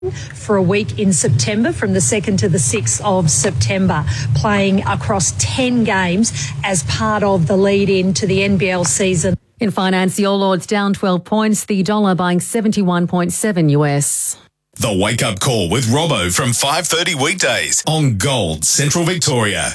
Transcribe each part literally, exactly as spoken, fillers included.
for a week in September, from the second to the sixth of September, playing across ten games as part of the lead-in to the N B L season. In finance, the All Ords down twelve points, the dollar buying seventy-one point seven U S. The Wake Up Call with Robbo from five thirty weekdays on Gold Central Victoria.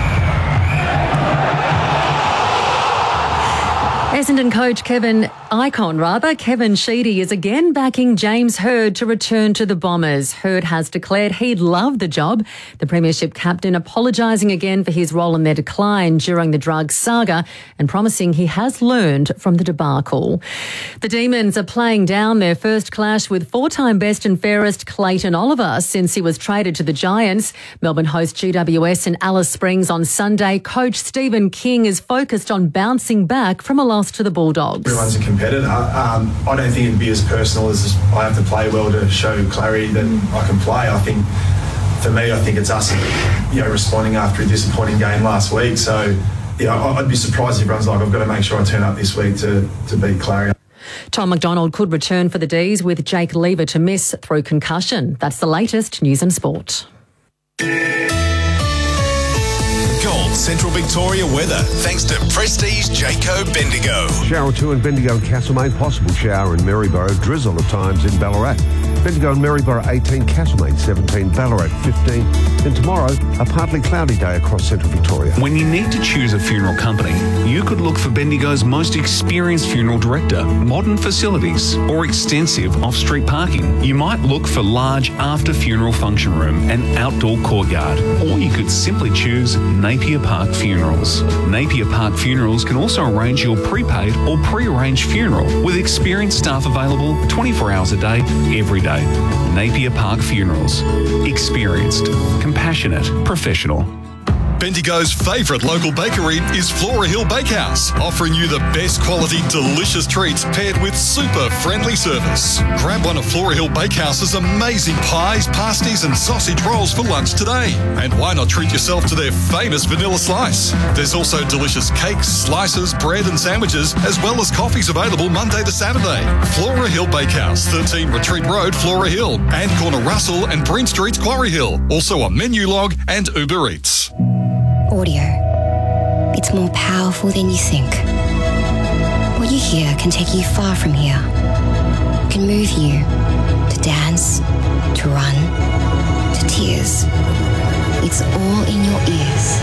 Essendon coach Kevin, icon rather, Kevin Sheedy is again backing James Hird to return to the Bombers. Hird has declared he'd love the job. The Premiership captain apologising again for his role in their decline during the drug saga and promising he has learned from the debacle. The Demons are playing down their first clash with four-time best and fairest Clayton Oliver since he was traded to the Giants. Melbourne host G W S in Alice Springs on Sunday. Coach Stephen King is focused on bouncing back from a loss to the Bulldogs. Everyone's a competitor. Um, I don't think it'd be as personal as just, I have to play well to show clarity that I can play. I think, for me, I think it's us, you know, responding after a disappointing game last week. So, yeah, I'd be surprised if everyone's like, I've got to make sure I turn up this week to, to beat Clary. Tom McDonald could return for the D's with Jake Lever to miss through concussion. That's the latest news and sport. Gold Central Victoria weather, thanks to Prestige Jayco Bendigo. Shower two in Bendigo and Castlemaine, possible shower in Maryborough, drizzle at times in Ballarat. Bendigo and Maryborough eighteen, Castlemaine seventeen, Ballarat fifteen. And tomorrow, a partly cloudy day across Central Victoria. When you need to choose a funeral company, you could look for Bendigo's most experienced funeral director, modern facilities, or extensive off-street parking. You might look for large after-funeral function room and outdoor courtyard, or you could simply choose Napier Park Funerals. Napier Park Funerals can also arrange your prepaid or pre-arranged funeral with experienced staff available twenty-four hours a day, every day. Napier Park Funerals. Experienced, compassionate, professional. Bendigo's favourite local bakery is Flora Hill Bakehouse, offering you the best quality, delicious treats paired with super friendly service. Grab one of Flora Hill Bakehouse's amazing pies, pasties and sausage rolls for lunch today. And why not treat yourself to their famous vanilla slice? There's also delicious cakes, slices, bread and sandwiches, as well as coffees available Monday to Saturday. Flora Hill Bakehouse, thirteen Retreat Road, Flora Hill, and Corner Russell and Breen Street, Quarry Hill. Also on Menulog and Uber Eats. Audio. It's more powerful than you think. What you hear can take you far from here. It can move you to dance, to run, to tears. It's all in your ears.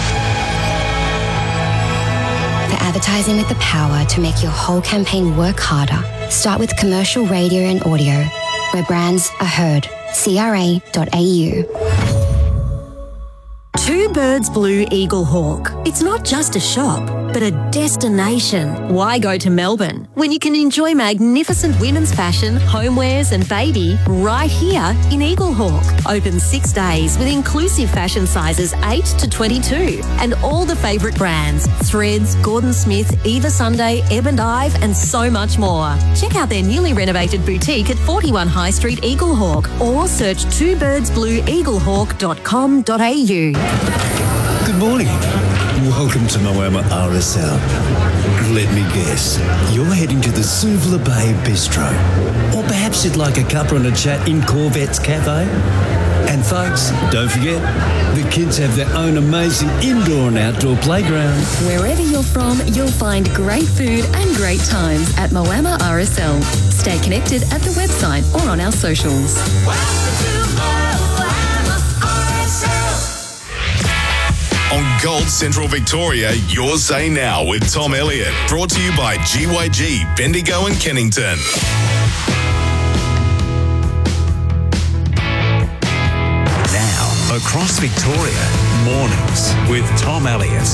For advertising with the power to make your whole campaign work harder, start with commercial radio and audio, where brands are heard. C R A dot A U. Two Birds Blue Eagle Hawk. It's not just a shop, but a destination. Why go to Melbourne when you can enjoy magnificent women's fashion, homewares and baby right here in Eagle Hawk? Open six days with inclusive fashion sizes eight to twenty-two and all the favourite brands, Threads, Gordon Smith, Eva Sunday, Ebb and Ive and so much more. Check out their newly renovated boutique at forty-one High Street, Eagle Hawk, or search two birds blue eagle hawk dot com dot a u. Good morning. Welcome to Moama R S L. Let me guess, you're heading to the Suvla Bay Bistro. Or perhaps you'd like a cuppa and a chat in Corvette's Cafe. And folks, don't forget, the kids have their own amazing indoor and outdoor playground. Wherever you're from, you'll find great food and great times at Moama R S L. Stay connected at the website or on our socials. On Gold Central Victoria, your say now with Tom Elliott. Brought to you by G Y G, Bendigo and Kennington. Now, across Victoria, mornings with Tom Elliott.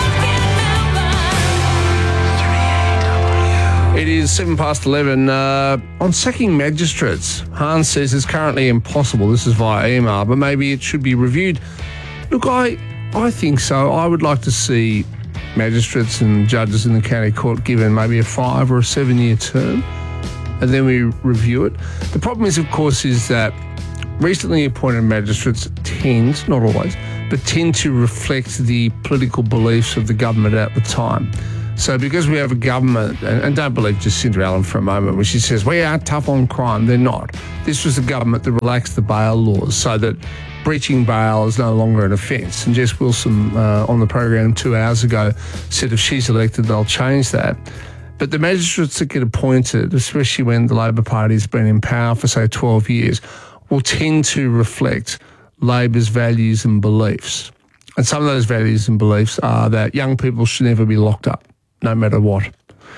It is seven past eleven. Uh, on sacking magistrates, Hans says it's currently impossible. This is via email, but maybe it should be reviewed. Look, I... I think so. I would like to see magistrates and judges in the county court given maybe a five or a seven-year term, and then we review it. The problem is, of course, is that recently appointed magistrates tend, not always, but tend to reflect the political beliefs of the government at the time. So because we have a government, and, and don't believe Jacinda Allen for a moment when she says, we are tough on crime, they're not. This was the government that relaxed the bail laws so that breaching bail is no longer an offence. And Jess Wilson uh, on the program two hours ago said if she's elected, they'll change that. But the magistrates that get appointed, especially when the Labor Party's been in power for, say, twelve years, will tend to reflect Labor's values and beliefs. And some of those values and beliefs are that young people should never be locked up, no matter what.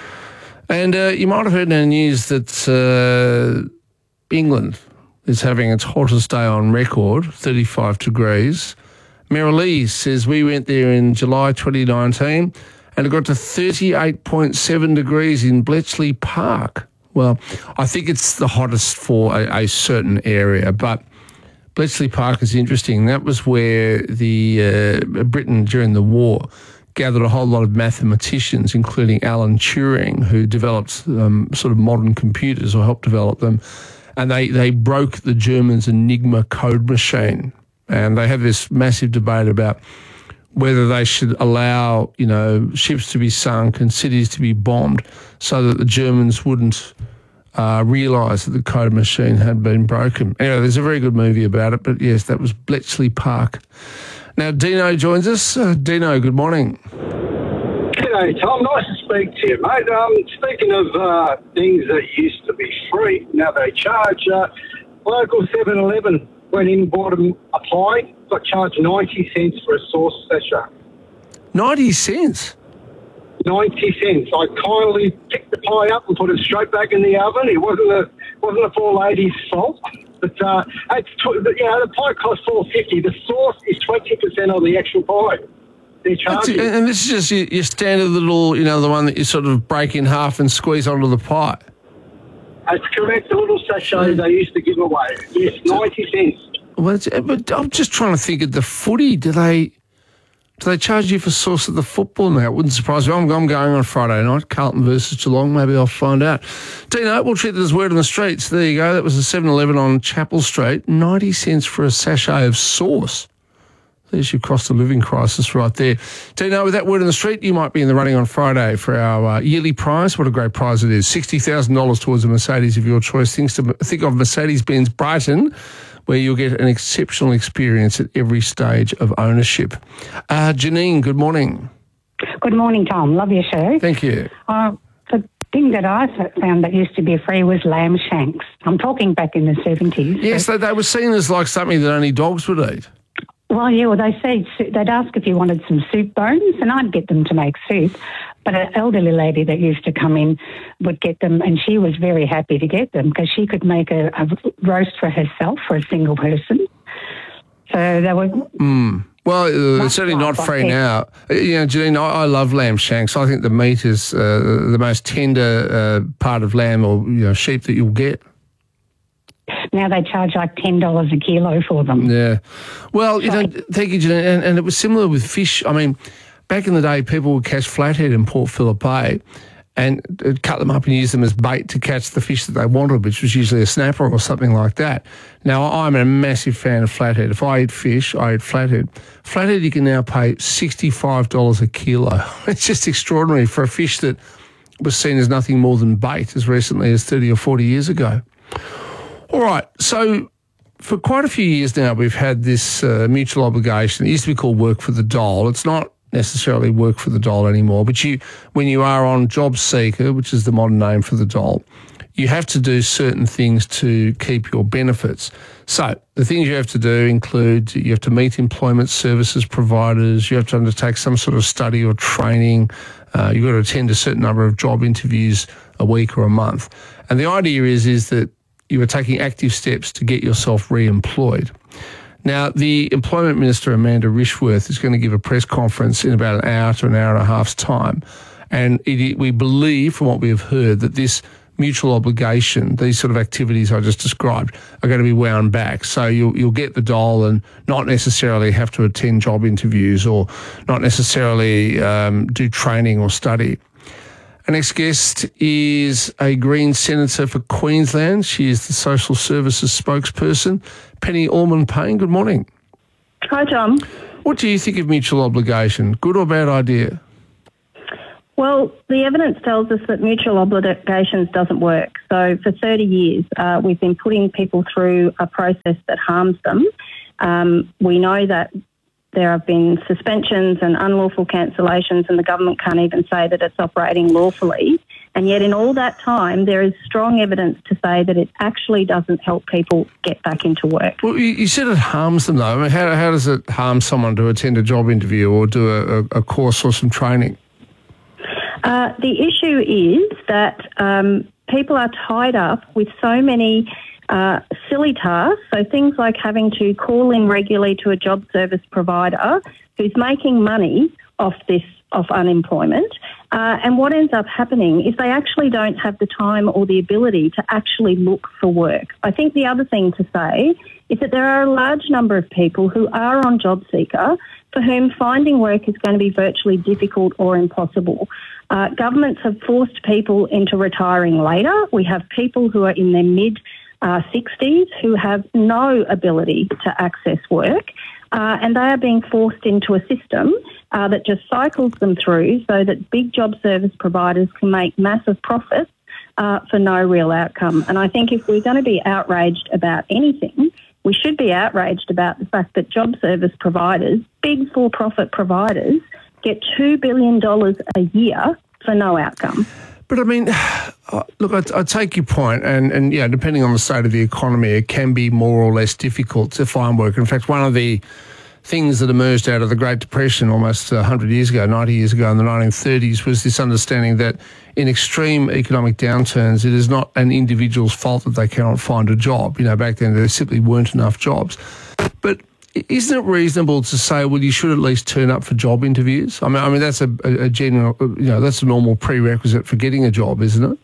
And uh, you might have heard in the news that uh, England is having its hottest day on record, thirty-five degrees. Merrilee says we went there in July twenty nineteen and it got to thirty-eight point seven degrees in Bletchley Park. Well, I think it's the hottest for a, a certain area, but Bletchley Park is interesting. That was where the uh, Britain during the war gathered a whole lot of mathematicians, including Alan Turing, who developed um, sort of modern computers or helped develop them. And they, they broke the Germans' Enigma code machine. And they have this massive debate about whether they should allow, you know, ships to be sunk and cities to be bombed so that the Germans wouldn't uh, realise that the code machine had been broken. Anyway, there's a very good movie about it, but yes, that was Bletchley Park. Now, Dino joins us. Uh, Dino, good morning. G'day, Tom. Nice to speak to you, mate. Um, speaking of uh, things that used to be free, now they charge. Uh, local seven eleven went in, bought them a pie, got charged ninety cents for a sauce sachet. ninety cents? ninety cents. I kindly picked the pie up and put it straight back in the oven. It wasn't a wasn't a poor lady's fault. But uh, it's tw- you know, the pie cost four fifty. The sauce is twenty percent on the actual pie. They're charging. That's, and this is just your, your standard little, you know, the one that you sort of break in half and squeeze onto the pie. That's correct. The little sachets they used to give away. Yes, ninety cents. Well, it's, but I'm just trying to think of the footy. Do they do they charge you for sauce at the football now? It wouldn't surprise me. I'm, I'm going on Friday night, Carlton versus Geelong. Maybe I'll find out. Dino, we'll treat it as word on the streets. There you go. That was a seven eleven on Chapel Street. ninety cents for a sachet of sauce. There's your cost of living crisis right there. Dino, with that word on the street, you might be in the running on Friday for our uh, yearly prize. What a great prize it is. sixty thousand dollars towards a Mercedes of your choice. Things to think of Mercedes-Benz Brighton, where you'll get an exceptional experience at every stage of ownership. Uh, Janine, good morning. Good morning, Tom. Love your show. Thank you. Uh, the thing that I found that used to be free was lamb shanks. I'm talking back in the seventies. Yes, so. they, they were seen as like something that only dogs would eat. Well, yeah, well, they say they'd ask if you wanted some soup bones, and I'd get them to make soup. But an elderly lady that used to come in would get them, and she was very happy to get them because she could make a, a roast for herself for a single person. So they were. Mm. Well, uh, it's certainly not free now. You know, Janine, I, I love lamb shanks. I think the meat is uh, the most tender uh, part of lamb or you know sheep that you'll get. Now they charge like ten dollars a kilo for them. Yeah. Well, you know, thank you, Janine. And, and it was similar with fish. I mean, back in the day, people would catch flathead in Port Phillip Bay and cut them up and use them as bait to catch the fish that they wanted, which was usually a snapper or something like that. Now, I'm a massive fan of flathead. If I eat fish, I eat flathead. Flathead, you can now pay sixty-five dollars a kilo. It's just extraordinary for a fish that was seen as nothing more than bait as recently as thirty or forty years ago. All right, so for quite a few years now, we've had this uh, mutual obligation. It used to be called Work for the Dole. It's not necessarily Work for the Dole anymore, but you, when you are on Job Seeker, which is the modern name for the dole, you have to do certain things to keep your benefits. So the things you have to do include you have to meet employment services providers, you have to undertake some sort of study or training, uh, you've got to attend a certain number of job interviews a week or a month. And the idea is, is that you are taking active steps to get yourself re-employed. Now, the Employment Minister, Amanda Rishworth, is going to give a press conference in about an hour to an hour and a half's time. And it, we believe, from what we have heard, that this mutual obligation, these sort of activities I just described, are going to be wound back. So you'll, you'll get the dole and not necessarily have to attend job interviews or not necessarily um, do training or study. Our next guest is a Green Senator for Queensland. She is the Social Services spokesperson, Penny Allman-Payne. Good morning. Hi, Tom. What do you think of mutual obligation? Good or bad idea? Well, the evidence tells us that mutual obligations doesn't work. So for thirty years, uh, we've been putting people through a process that harms them. Um, we know that there have been suspensions and unlawful cancellations, and the government can't even say that it's operating lawfully. And yet in all that time, there is strong evidence to say that it actually doesn't help people get back into work. Well, you, you said it harms them, though. I mean, how, how does it harm someone to attend a job interview or do a, a, a course or some training? Uh, the issue is that um, people are tied up with so many uh, silly tasks, so things like having to call in regularly to a job service provider who's making money off this, off unemployment. Uh, and what ends up happening is they actually don't have the time or the ability to actually look for work. I think the other thing to say is that there are a large number of people who are on JobSeeker for whom finding work is going to be virtually difficult or impossible. Uh, governments have forced people into retiring later. We have people who are in their mid uh, sixties who have no ability to access work, uh, and they are being forced into a system uh, that just cycles them through so that big job service providers can make massive profits uh, for no real outcome. And I think if we're going to be outraged about anything, we should be outraged about the fact that job service providers, big for-profit providers, get two billion dollars a year for no outcome. But I mean, look, I, I take your point, and, and yeah, depending on the state of the economy, it can be more or less difficult to find work. In fact, one of the things that emerged out of the Great Depression almost one hundred years ago, ninety years ago in the nineteen thirties was this understanding that in extreme economic downturns, it is not an individual's fault that they cannot find a job. You know, back then there simply weren't enough jobs. But isn't it reasonable to say, well, you should at least turn up for job interviews? I mean, I mean that's a, a, a general, you know, that's a normal prerequisite for getting a job, isn't it?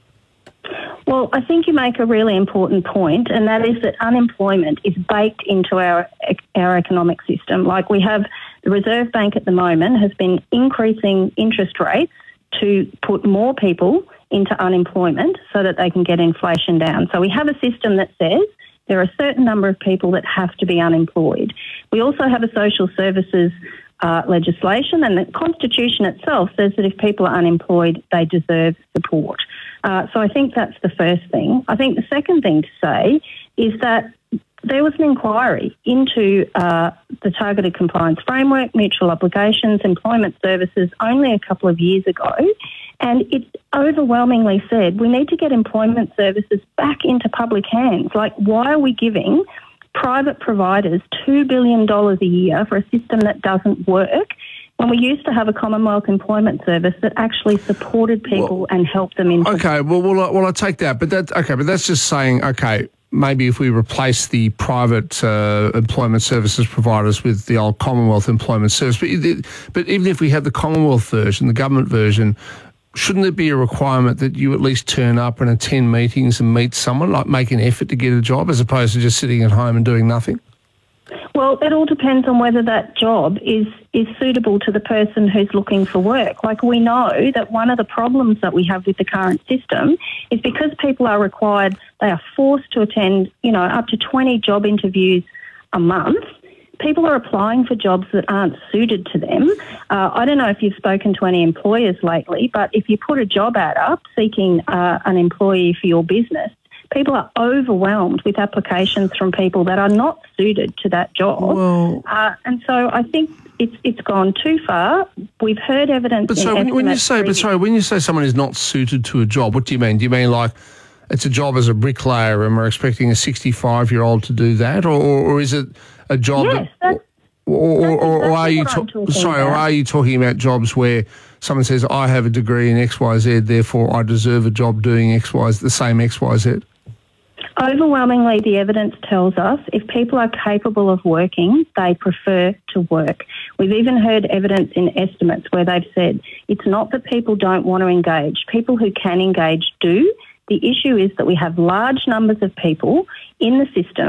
Well, I think you make a really important point, and that is that unemployment is baked into our our economic system. Like we have the Reserve Bank at the moment has been increasing interest rates to put more people into unemployment so that they can get inflation down. So we have a system that says there are a certain number of people that have to be unemployed. We also have a social services uh, legislation, and the Constitution itself says that if people are unemployed, they deserve support. Uh, so I think that's the first thing. I think the second thing to say is that there was an inquiry into uh, the Targeted Compliance Framework, mutual obligations, employment services only a couple of years ago, and it overwhelmingly said we need to get employment services back into public hands. Like, why are we giving private providers two billion dollars a year for a system that doesn't work when we used to have a Commonwealth Employment Service that actually supported people well, and helped them into... Okay, well, well, I, well, I take that, but that okay, but that's just saying, okay, maybe if we replace the private uh, employment services providers with the old Commonwealth Employment Service, but, but even if we have the Commonwealth version, the government version, shouldn't there be a requirement that you at least turn up and attend meetings and meet someone, like make an effort to get a job, as opposed to just sitting at home and doing nothing? Well, it all depends on whether that job is, is suitable to the person who's looking for work. Like, we know that one of the problems that we have with the current system is because people are required, they are forced to attend, you know, up to twenty job interviews a month. People are applying for jobs that aren't suited to them. Uh, I don't know if you've spoken to any employers lately, but if you put a job ad up seeking uh, an employee for your business, people are overwhelmed with applications from people that are not suited to that job. Well, uh, and so I think it's it's gone too far. We've heard evidence. But so when, when you say, but sorry, when you say someone is not suited to a job, what do you mean? Do you mean like it's a job as a bricklayer and we're expecting a sixty-five year old to do that, or, or is it a job? Yes, that, that's, or, or, that's or, or are you exactly ta- sorry, about. or are you talking about jobs where someone says, I have a degree in X Y Z, therefore I deserve a job doing X Y Z, the same X Y Z? Overwhelmingly, the evidence tells us if people are capable of working, they prefer to work. We've even heard evidence in estimates where they've said it's not that people don't want to engage. People who can engage do. The issue is that we have large numbers of people in the system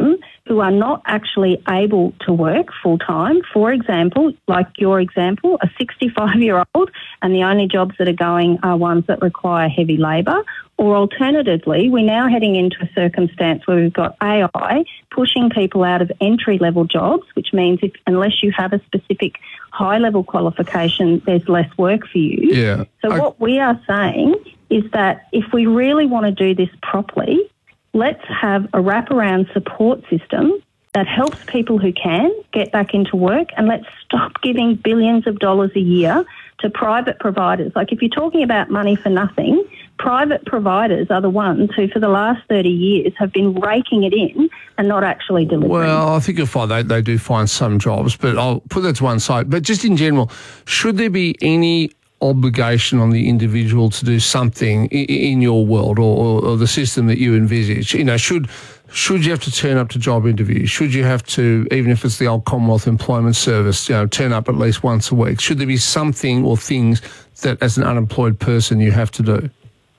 who are not actually able to work full-time. For example, like your example, a sixty-five-year-old, and the only jobs that are going are ones that require heavy labour. Or alternatively, we're now heading into a circumstance where we've got A I pushing people out of entry-level jobs, which means if unless you have a specific high-level qualification, there's less work for you. Yeah. So I- what we are saying is that if we really want to do this properly, let's have a wraparound support system that helps people who can get back into work, and let's stop giving billions of dollars a year to private providers. Like, if you're talking about money for nothing, private providers are the ones who for the last thirty years have been raking it in and not actually delivering. Well, I think you'll find they, they do find some jobs, but I'll put that to one side. But just in general, should there be any obligation on the individual to do something in, in your world or, or the system that you envisage? You know, should should you have to turn up to job interviews? Should you have to, even if it's the old Commonwealth Employment Service, you know, turn up at least once a week? Should there be something or things that as an unemployed person you have to do?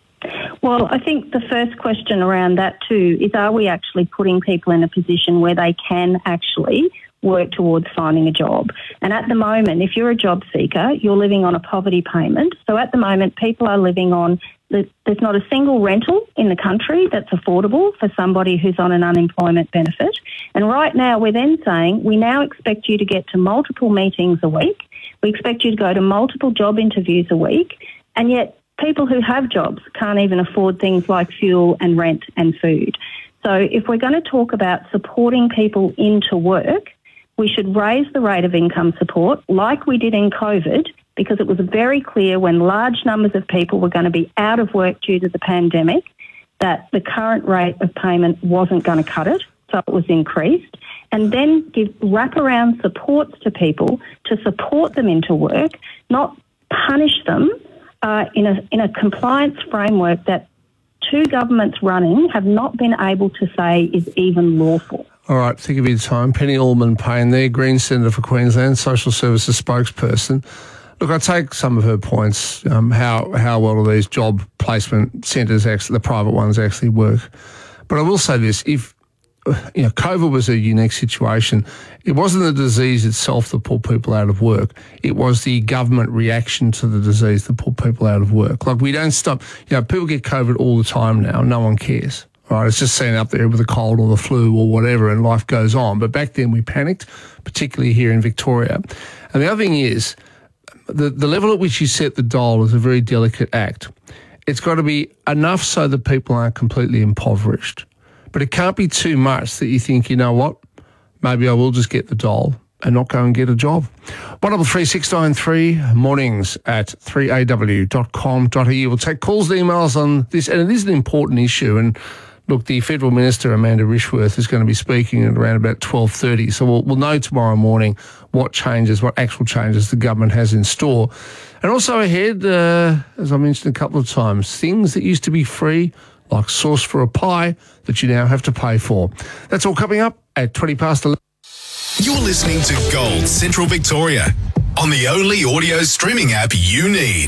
Well, I think the first question around that too is, are we actually putting people in a position where they can actually work towards finding a job? And at the moment, if you're a job seeker, you're living on a poverty payment. So at the moment, people are living on, there's not a single rental in the country that's affordable for somebody who's on an unemployment benefit. And right now, we're then saying, we now expect you to get to multiple meetings a week. We expect you to go to multiple job interviews a week. And yet people who have jobs can't even afford things like fuel and rent and food. So if we're going to talk about supporting people into work, we should raise the rate of income support like we did in COVID, because it was very clear when large numbers of people were going to be out of work due to the pandemic that the current rate of payment wasn't going to cut it, so it was increased. And then give wraparound supports to people to support them into work, not punish them uh, in a in a compliance framework that two governments running have not been able to say is even lawful. All right, think of your time. Penny Allman-Payne there, Green Senator for Queensland, Social Services spokesperson. Look, I take some of her points, um, how how well do these job placement centres, actually, the private ones, actually work. But I will say this, if you know, COVID was a unique situation, it wasn't the disease itself that pulled people out of work. It was the government reaction to the disease that pulled people out of work. Like, we don't stop, you know, people get COVID all the time now, no one cares. Right, it's just seen up there with a cold or the flu or whatever, and life goes on. But back then we panicked, particularly here in Victoria. And the other thing is, the, the level at which you set the dial is a very delicate act. It's got to be enough so that people aren't completely impoverished. But it can't be too much that you think, you know what, maybe I will just get the dial and not go and get a job. one double three six nine three, mornings at three a w dot com dot a u. We'll take calls and emails on this, and it is an important issue. And look, the Federal Minister, Amanda Rishworth, is going to be speaking at around about twelve thirty. So we'll, we'll know tomorrow morning what changes, what actual changes the government has in store. And also ahead, uh, as I mentioned a couple of times, things that used to be free, like sauce for a pie, that you now have to pay for. That's all coming up at twenty past eleven. You're listening to Gold Central Victoria on the only audio streaming app you need.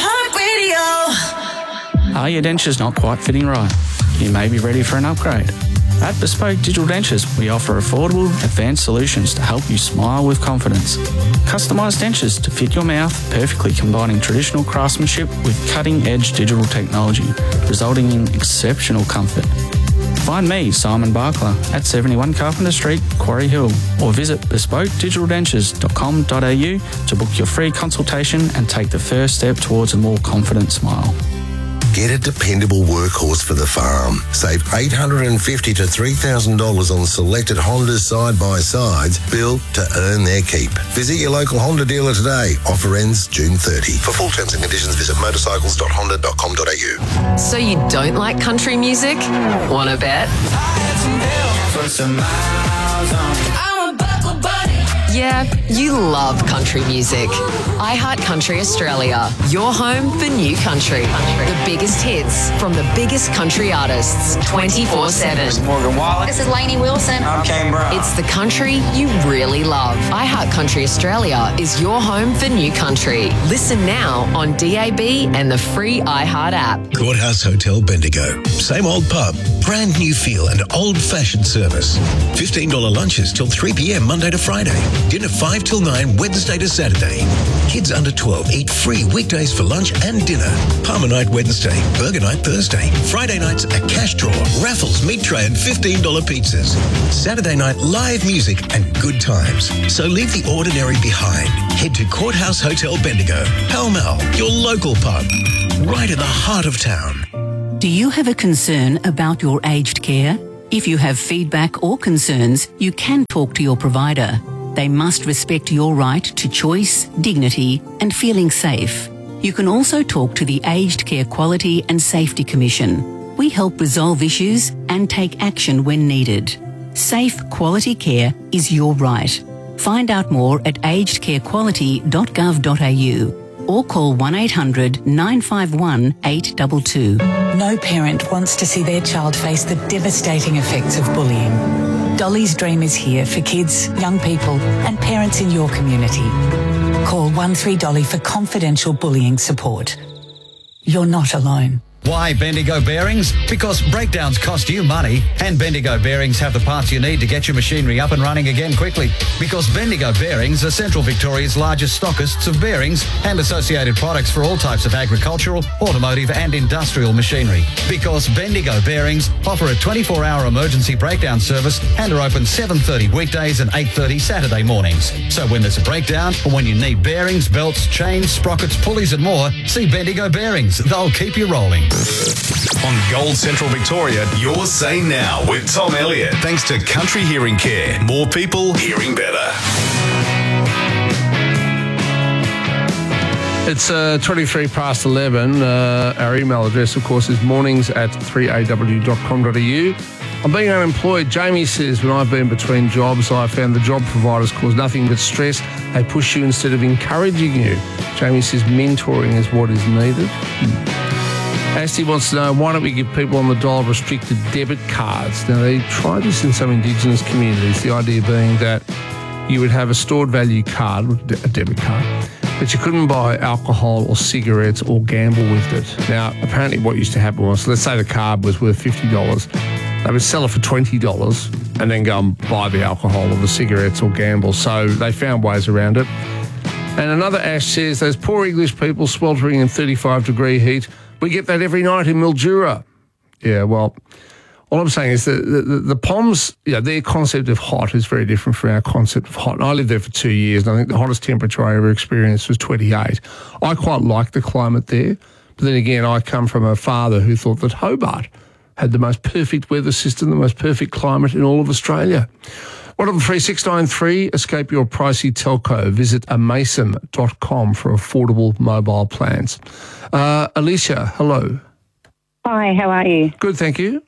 iHeartRadio. Are your dentures not quite fitting right? You may be ready for an upgrade. At Bespoke Digital Dentures, we offer affordable, advanced solutions to help you smile with confidence. Customised dentures to fit your mouth, perfectly combining traditional craftsmanship with cutting-edge digital technology, resulting in exceptional comfort. Find me, Simon Barkler, at seventy-one Carpenter Street, Quarry Hill, or visit bespoke digital dentures dot com dot a u to book your free consultation and take the first step towards a more confident smile. Get a dependable workhorse for the farm. Save eight hundred fifty dollars to three thousand dollars on selected Honda side-by-sides built to earn their keep. Visit your local Honda dealer today. Offer ends June thirtieth. For full terms and conditions, visit motorcycles dot honda dot com dot a u. So you don't like country music? Wanna bet? Yeah, Yeah, you love country music. iHeart Country Australia, your home for new country. The biggest hits from the biggest country artists, twenty-four seven. Morgan Wallen. This is Lainey Wilson. I'm Kane Brown. It's the country you really love. iHeart Country Australia is your home for new country. Listen now on D A B and the free iHeart app. Courthouse Hotel Bendigo. Same old pub, brand new feel and old-fashioned service. fifteen dollars lunches till three p.m. Monday to Friday. Dinner five till nine Wednesday to Saturday. Kids under twelve eat free weekdays for lunch and dinner. Palmer night Wednesday, burger night Thursday. Friday nights a cash draw, raffles, meat tray and fifteen dollars pizzas. Saturday night live music and good times. So leave the ordinary behind. Head to Courthouse Hotel Bendigo. Pall Mall, your local pub. Right in the heart of town. Do you have a concern about your aged care? If you have feedback or concerns, you can talk to your provider. They must respect your right to choice, dignity and feeling safe. You can also talk to the Aged Care Quality and Safety Commission. We help resolve issues and take action when needed. Safe, quality care is your right. Find out more at aged care quality dot gov dot a u or call one eight hundred nine five one eight two two. No parent wants to see their child face the devastating effects of bullying. Dolly's Dream is here for kids, young people and parents in your community. Call one three Dolly for confidential bullying support. You're not alone. Why Bendigo Bearings? Because breakdowns cost you money and Bendigo Bearings have the parts you need to get your machinery up and running again quickly. Because Bendigo Bearings are Central Victoria's largest stockists of bearings and associated products for all types of agricultural, automotive and industrial machinery. Because Bendigo Bearings offer a twenty-four hour emergency breakdown service and are open seven thirty weekdays and eight thirty Saturday mornings. So when there's a breakdown or when you need bearings, belts, chains, sprockets, pulleys and more, see Bendigo Bearings. They'll keep you rolling. On Gold Central Victoria, your say now with Tom Elliott. Thanks to Country Hearing Care. More people hearing better. It's uh, twenty-three past eleven. Uh, our email address, of course, is mornings at three a w dot com dot a u. I'm being unemployed. Jamie says, when I've been between jobs, I found the job providers cause nothing but stress. They push you instead of encouraging you. Jamie says mentoring is what is needed. Hmm. Asti wants to know, why don't we give people on the dole restricted debit cards? Now, they tried this in some Indigenous communities, the idea being that you would have a stored value card, a debit card, but you couldn't buy alcohol or cigarettes or gamble with it. Now, apparently what used to happen was, let's say the card was worth fifty dollars. They would sell it for twenty dollars and then go and buy the alcohol or the cigarettes or gamble. So they found ways around it. And another Ash says, those poor English people sweltering in thirty-five degree heat, we get that every night in Mildura. Yeah, well, all I'm saying is that the, the, the P O Ms, yeah, their concept of hot is very different from our concept of hot. And I lived there for two years, and I think the hottest temperature I ever experienced was twenty-eight. I quite like the climate there, but then again, I come from a father who thought that Hobart had the most perfect weather system, the most perfect climate in all of Australia. one double three six nine three, escape your pricey telco. Visit amason dot com for affordable mobile plans. Uh, Alicia, hello. Hi, how are you? Good, thank you.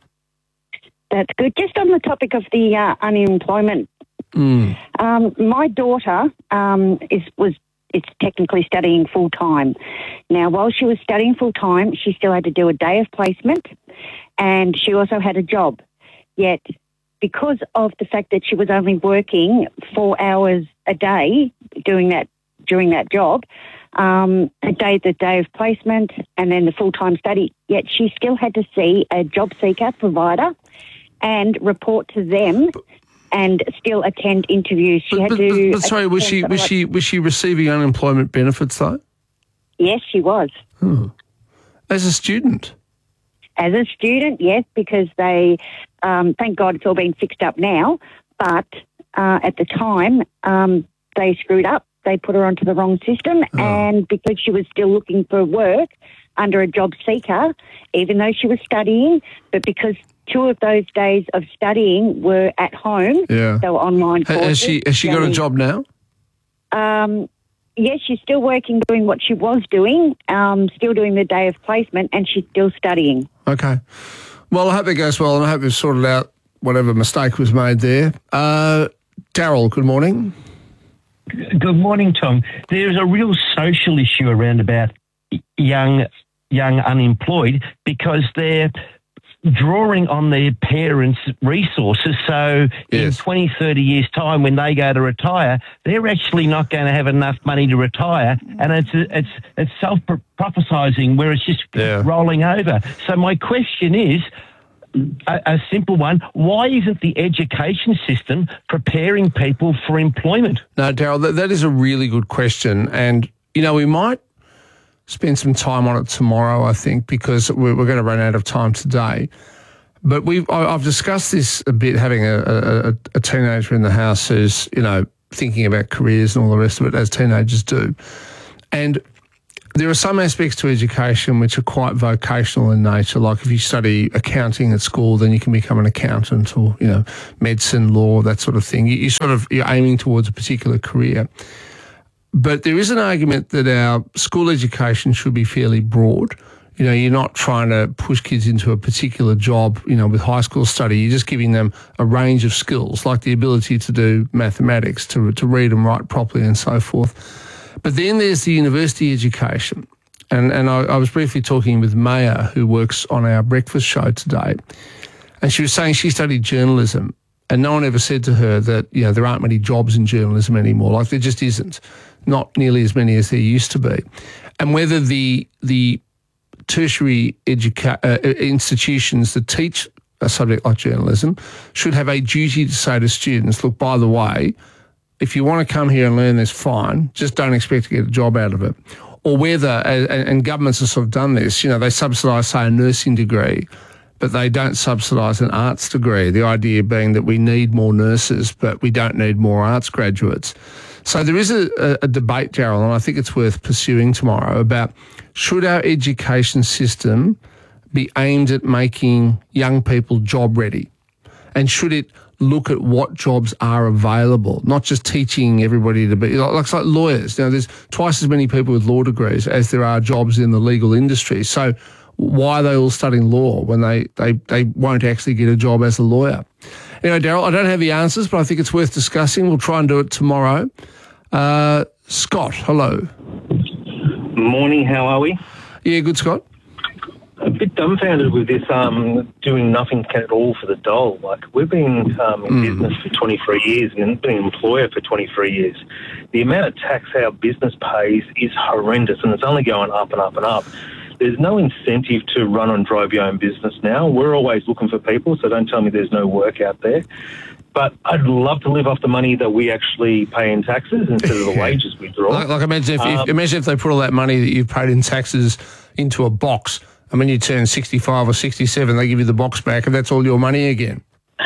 That's good. Just on the topic of the uh, unemployment, mm. um, my daughter um, is was is technically studying full time. Now, while she was studying full time, she still had to do a day of placement, and she also had a job. Yet, because of the fact that she was only working four hours a day doing that during that job, um, a day the day of placement and then the full-time study, yet she still had to see a job seeker provider and report to them and still attend interviews. She but, had but, to. But, but sorry, was she was she was she receiving unemployment benefits though? Yes, she was. Hmm. As a student. As a student, yes, because they, um, thank God it's all been fixed up now, but uh, at the time um, they screwed up. They put her onto the wrong system, oh. and because she was still looking for work under a job seeker, even though she was studying, but because two of those days of studying were at home, yeah. they were online courses. Has she, has she got a job now? Um, yes, she's still working, doing what she was doing, um, still doing the day of placement, and she's still studying. Okay. Well, I hope that goes well, and I hope you've sorted out whatever mistake was made there. Uh, Daryl, good morning. Good morning, Tom. There's a real social issue around about young young unemployed because they're drawing on their parents' resources. So in twenty, thirty years' time, when they go to retire, they're actually not going to have enough money to retire, and it's it's it's self-prophesizing where it's just Yeah. rolling over. So my question is, a, a simple one, why isn't the education system preparing people for employment? No, Daryl, that, that is a really good question. And, you know, we might spend some time on it tomorrow, I think, because we're, we're going to run out of time today. But we've I- I've discussed this a bit, having a, a, a teenager in the house who's, you know, thinking about careers and all the rest of it, as teenagers do. And there are some aspects to education which are quite vocational in nature. Like if you study accounting at school, then you can become an accountant, or, you know, medicine, law, that sort of thing. You, you sort of, you're aiming towards a particular career. But there is an argument that our school education should be fairly broad. You know, you're not trying to push kids into a particular job, you know, with high school study. You're just giving them a range of skills, like the ability to do mathematics, to, to read and write properly and so forth. But then there's the university education. And and I, I was briefly talking with Maya, who works on our breakfast show today, and she was saying she studied journalism, and no one ever said to her that, you know, there aren't many jobs in journalism anymore. Like, there just isn't. Not nearly as many as there used to be. And whether the the tertiary educa- uh, institutions that teach a subject like journalism should have a duty to say to students, look, by the way, if you want to come here and learn this, fine, just don't expect to get a job out of it. Or whether, and, and governments have sort of done this, you know, they subsidise, say, a nursing degree, but they don't subsidise an arts degree, the idea being that we need more nurses, but we don't need more arts graduates. So there is a, a, a debate, Darryl, and I think it's worth pursuing tomorrow, about should our education system be aimed at making young people job ready? And should it look at what jobs are available, not just teaching everybody to be, like, like lawyers. You know, there's twice as many people with law degrees as there are jobs in the legal industry. So why are they all studying law when they, they, they won't actually get a job as a lawyer? Anyway, Darryl, I don't have the answers, but I think it's worth discussing. We'll try and do it tomorrow. Uh, Scott, hello. Morning, how are we? Yeah, good, Scott. A bit dumbfounded with this um, doing nothing at all for the dole. Like, we've been um, in Mm. business for twenty-three years and been an employer for twenty-three years. The amount of tax our business pays is horrendous, and it's only going up and up and up. There's no incentive to run and drive your own business now. We're always looking for people, so don't tell me there's no work out there. But I'd love to live off the money that we actually pay in taxes instead of the wages we draw. Like, like imagine if, Um, if imagine if they put all that money that you've paid in taxes into a box, and when you turn sixty-five or sixty-seven, they give you the box back, and that's all your money again.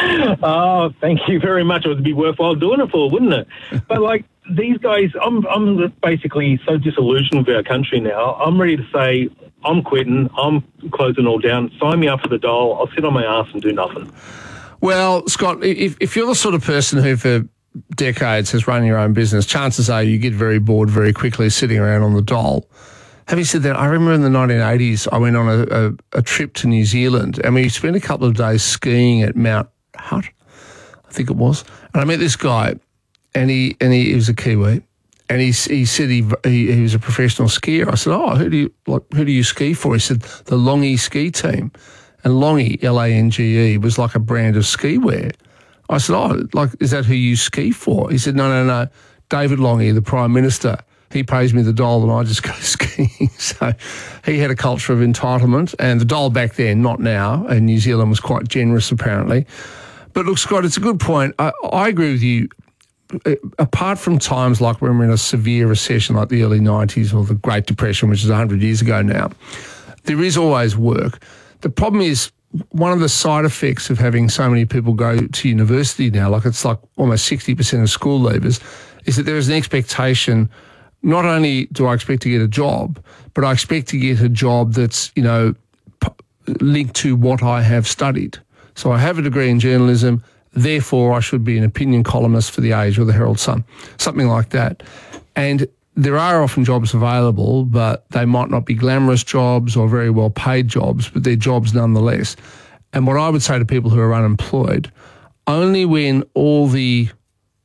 Oh, thank you very much. It would be worthwhile doing it for, wouldn't it? But, like, these guys, I'm I'm basically so disillusioned with our country now. I'm ready to say, I'm quitting, I'm closing all down, sign me up for the dole, I'll sit on my ass and do nothing. Well, Scott, if, if you're the sort of person who for decades has run your own business, chances are you get very bored very quickly sitting around on the dole. Having said that, I remember in the nineteen eighties, I went on a, a, a trip to New Zealand, and we spent a couple of days skiing at Mount Hutt, I think it was. And I met this guy, and he and he, he was a Kiwi, and he he said he, he he was a professional skier. I said, "Oh, who do you like? Who do you ski for?" He said, "The Longy ski team." And Longy, L A N G E, was like a brand of ski wear. I said, "Oh, like, is that who you ski for?" He said, "No, no, no. David Longy, the Prime Minister, he pays me the dole and I just go skiing." So he had a culture of entitlement, and the dole back then, not now, and New Zealand was quite generous apparently. But look, Scott, it's a good point. I, I agree with you. Apart from times like when we're in a severe recession like the early nineties or the Great Depression, which is one hundred years ago now, there is always work. The problem is one of the side effects of having so many people go to university now, like it's like almost sixty percent of school leavers, is that there is an expectation. Not only do I expect to get a job, but I expect to get a job that's, you know, p- linked to what I have studied. So I have a degree in journalism, therefore I should be an opinion columnist for The Age or the Herald Sun, something like that. And there are often jobs available, but they might not be glamorous jobs or very well paid jobs, but they're jobs nonetheless. And what I would say to people who are unemployed, only when all the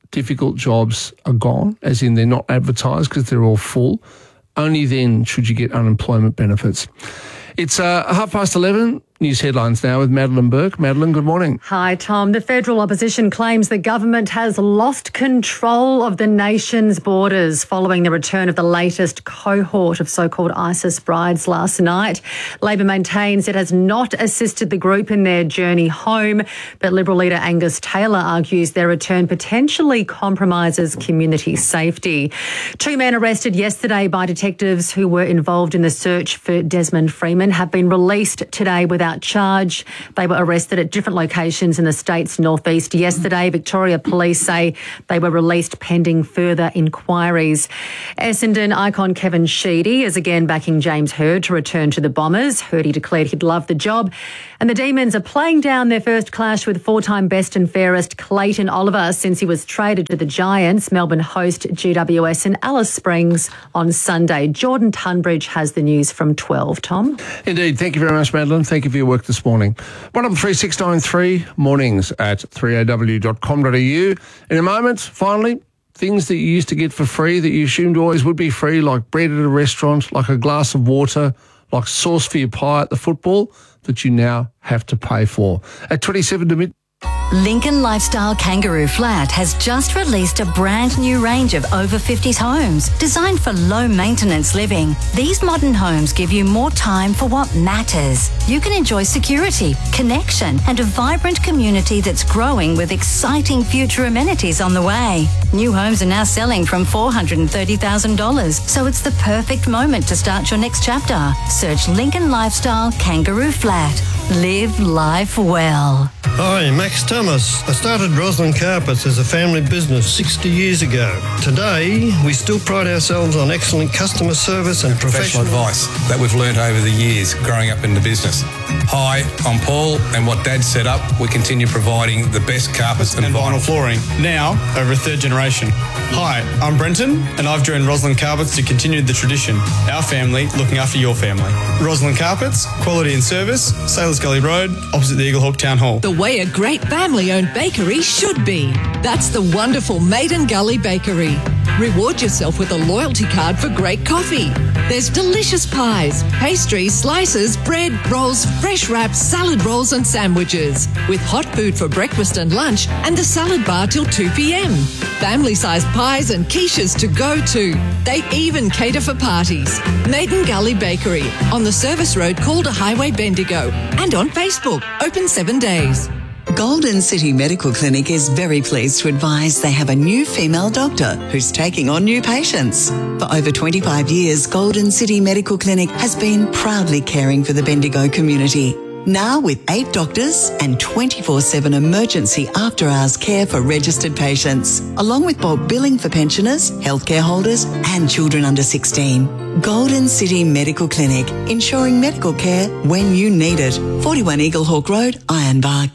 difficult jobs are gone, as in they're not advertised because they're all full, only then should you get unemployment benefits. It's uh, half past eleven. News headlines now with Madeline Burke. Madeline, good morning. Hi, Tom. The federal opposition claims the government has lost control of the nation's borders following the return of the latest cohort of so-called ISIS brides last night. Labor maintains it has not assisted the group in their journey home, but Liberal leader Angus Taylor argues their return potentially compromises community safety. Two men arrested yesterday by detectives who were involved in the search for Desmond Freeman have been released today without charge. They were arrested at different locations in the state's northeast yesterday. Victoria Police say they were released pending further inquiries. Essendon icon Kevin Sheedy is again backing James Hird to return to the Bombers. Hirdy declared he'd love the job. And the Demons are playing down their first clash with four-time best and fairest Clayton Oliver since he was traded to the Giants. Melbourne host G W S in Alice Springs on Sunday. Jordan Tunbridge has the news from twelve, Tom. Indeed. Thank you very much, Madeline. Thank you for your work this morning. one double three six nine three, mornings at three a w dot com dot a u. In a moment, finally, things that you used to get for free that you assumed always would be free, like bread at a restaurant, like a glass of water, like sauce for your pie at the football, that you now have to pay for. At twenty-seven to mid... Lincoln Lifestyle Kangaroo Flat has just released a brand new range of over fifties homes designed for low maintenance living. These modern homes give you more time for what matters. You can enjoy security, connection, and a vibrant community that's growing with exciting future amenities on the way. New homes are now selling from four hundred thirty thousand dollars, so it's the perfect moment to start your next chapter. Search Lincoln Lifestyle Kangaroo Flat. Live life well. Hi, Max Thomas. I started Roslyn Carpets as a family business sixty years ago. Today, we still pride ourselves on excellent customer service and professional, professional advice that we've learned over the years growing up in the business. Hi, I'm Paul, and what Dad set up, we continue providing the best carpets and, and vinyl flooring, now over a third generation. Hi, I'm Brenton, and I've joined Roslyn Carpets to continue the tradition. Our family looking after your family. Roslyn Carpets, quality and service, Sailors Gully Road, opposite the Eagle Hawk Town Hall. The way a great family-owned bakery should be. That's the wonderful Maiden Gully Bakery. Reward yourself with a loyalty card for great coffee. There's delicious pies, pastries, slices, bread, rolls, fresh wraps, salad rolls and sandwiches. With hot food for breakfast and lunch and the salad bar till two p.m. Family-sized pies and quiches to go to. They even cater for parties. Maiden Gully Bakery on the service road Calder Highway, Bendigo, and on Facebook. Open seven days. Golden City Medical Clinic is very pleased to advise they have a new female doctor who's taking on new patients. For over twenty-five years, Golden City Medical Clinic has been proudly caring for the Bendigo community. Now with eight doctors and twenty-four seven emergency after-hours care for registered patients, along with bulk billing for pensioners, healthcare holders and children under sixteen. Golden City Medical Clinic, ensuring medical care when you need it. forty-one Eagle Hawk Road, Ironbark.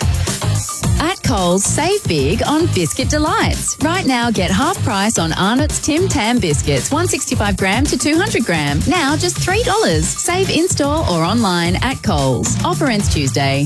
At Coles, save big on Biscuit Delights. Right now, get half price on Arnott's Tim Tam biscuits, one sixty-five gram to two hundred gram. Now just three dollars. Save in-store or online at Coles. Offer ends Tuesday.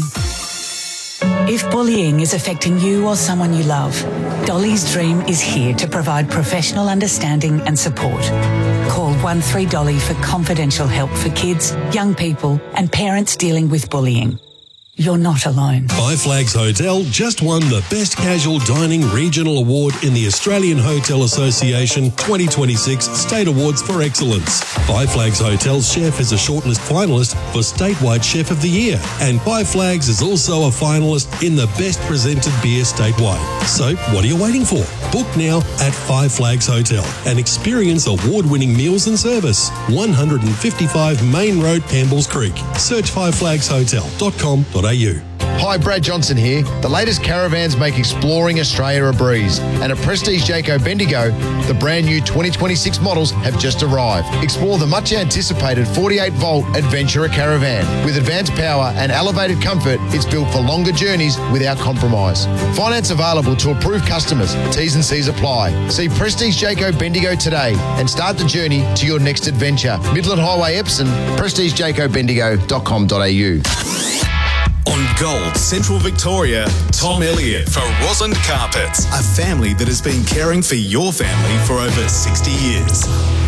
If bullying is affecting you or someone you love, Dolly's Dream is here to provide professional understanding and support. Call one three Dolly for confidential help for kids, young people and parents dealing with bullying. You're not alone. Five Flags Hotel just won the Best Casual Dining Regional Award in the Australian Hotel Association twenty twenty-six State Awards for Excellence. Five Flags Hotel's chef is a shortlist finalist for Statewide Chef of the Year, and Five Flags is also a finalist in the Best Presented Beer statewide. So what are you waiting for? Book now at Five Flags Hotel and experience award-winning meals and service. one fifty-five Main Road, Campbells Creek. Search five flags hotel dot com dot a u. Hi, Brad Johnson here. The latest caravans make exploring Australia a breeze. And at Prestige Jayco Bendigo, the brand new twenty twenty-six models have just arrived. Explore the much anticipated forty-eight volt Adventurer Caravan. With advanced power and elevated comfort, it's built for longer journeys without compromise. Finance available to approved customers. T's and C's apply. See Prestige Jayco Bendigo today and start the journey to your next adventure. Midland Highway, Epsom, prestige jayco bendigo dot com dot a u. On Gold Central Victoria, Tom Elliott for Roslyn Carpets, a family that has been caring for your family for over sixty years.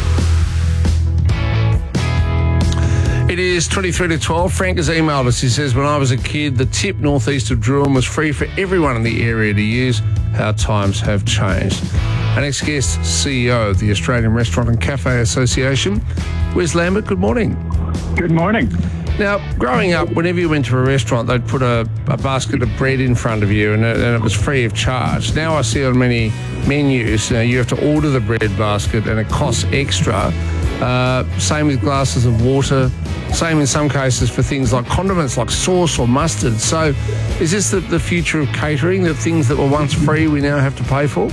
It is twenty-three to twelve. Frank has emailed us. He says, when I was a kid, the tip northeast of Drouin was free for everyone in the area to use. How times have changed. Our next guest, C E O of the Australian Restaurant and Cafe Association, Wes Lambert. Good morning. Good morning. Now, growing up, whenever you went to a restaurant, they'd put a, a basket of bread in front of you and it, and it was free of charge. Now I see on many menus, you know, you have to order the bread basket and it costs extra. Uh, same with glasses of water. Same in some cases for things like condiments, like sauce or mustard. So is this the, the future of catering, that things that were once free we now have to pay for?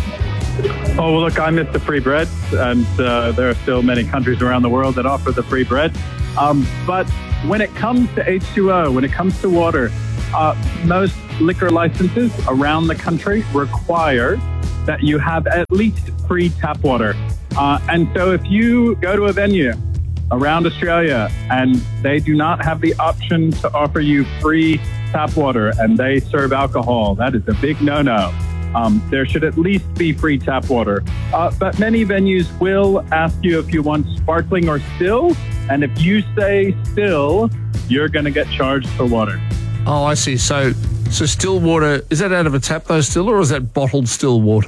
Oh, well, look, I miss the free bread, and uh, there are still many countries around the world that offer the free bread. Um, but when it comes to H two O, when it comes to water, uh, most liquor licenses around the country require that you have at least free tap water. Uh, and so if you go to a venue around Australia and they do not have the option to offer you free tap water and they serve alcohol, that is a big no-no. Um, there should at least be free tap water. Uh, but many venues will ask you if you want sparkling or still. And if you say still, you're going to get charged for water. Oh, I see. So so still water, is that out of a tap though still, or is that bottled still water?